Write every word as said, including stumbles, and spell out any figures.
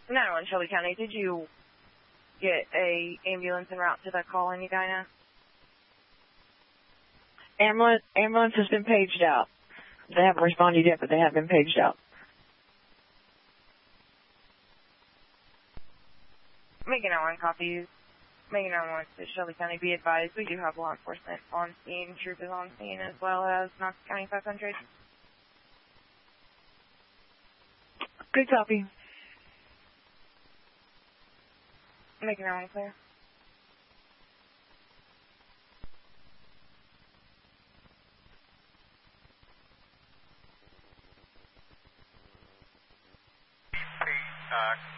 nine one Shelby County, did you get a ambulance en route to the call in Edina? Ambulance, ambulance has been paged out. They haven't responded yet, but they have been paged out. Making our one copies. Making our one to Shelby County. Be advised, we do have law enforcement on scene. Troop is on scene as well as Knox County five hundred. Good copy. Making our one clear. Uh,